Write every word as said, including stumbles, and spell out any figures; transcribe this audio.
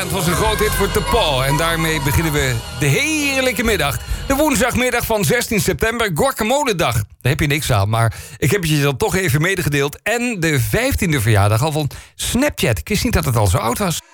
Weekend was een groot hit voor The Paw. En daarmee beginnen we de heerlijke middag. De woensdagmiddag van zestien september, Guacamole-dag. Daar heb je niks aan, maar ik heb het je dan toch even medegedeeld. En de vijftiende verjaardag al van Snapchat. Ik wist niet dat het al zo oud was.